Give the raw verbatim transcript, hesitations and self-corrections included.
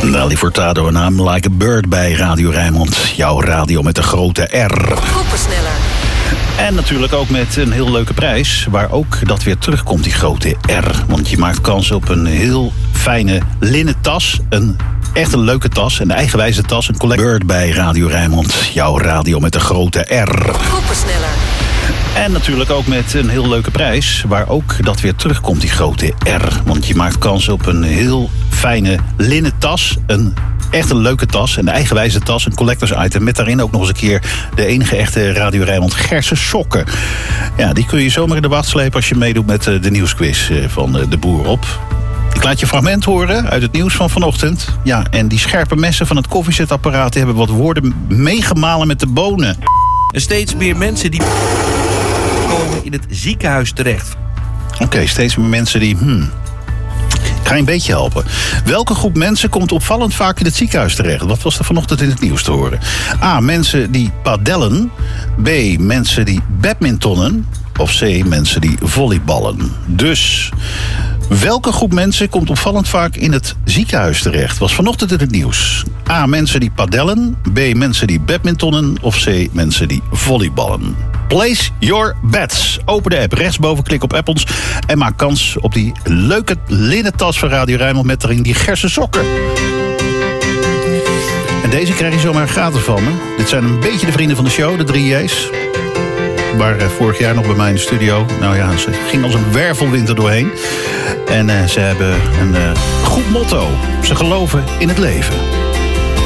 Nelly Furtado en I'm Like a Bird bij Radio Rijnmond. Jouw radio met de grote R. Groepensneller. En natuurlijk ook met een heel leuke prijs, waar ook dat weer terugkomt, die grote R. Want je maakt kans op een heel fijne linnen tas. Een echt een leuke tas, een eigenwijze tas. Een collect Bird bij Radio Rijnmond. Jouw radio met de grote R. Groepensneller. En natuurlijk ook met een heel leuke prijs, waar ook dat weer terugkomt, die grote R. Want je maakt kans op een heel fijne linnen tas. Een echt een leuke tas, een eigenwijze tas, een collectors item. Met daarin ook nog eens een keer de enige echte Radio Rijnmond Gerse sokken. Ja, die kun je zomaar in de wacht slepen als je meedoet met de nieuwsquiz van De Boer op. Ik laat je een fragment horen uit het nieuws van vanochtend. Ja, en die scherpe messen van het koffiezetapparaat hebben wat woorden meegemalen met de bonen. En steeds meer mensen die komen in het ziekenhuis terecht. Oké, okay, steeds meer mensen die... Hmm, ik ga je een beetje helpen. Welke groep mensen komt opvallend vaak in het ziekenhuis terecht? Wat was er vanochtend in het nieuws te horen? A. Mensen die padellen. B. Mensen die badmintonnen. Of C. Mensen die volleyballen. Dus... welke groep mensen komt opvallend vaak in het ziekenhuis terecht? Was vanochtend in het nieuws. A. Mensen die padellen. B. Mensen die badmintonnen. Of C. Mensen die volleyballen. Place your bets. Open de app, rechtsboven klik op Apples en maak kans op die leuke linnen tas van Radio Rijnmond met erin die Gerse sokken. En deze krijg je zomaar gratis van me. Dit zijn een beetje de vrienden van de show, de drie J's. Waren vorig jaar nog bij mij in de studio. Nou ja, ze ging als een wervelwind er doorheen. En uh, ze hebben een uh, goed motto. Ze geloven in het leven.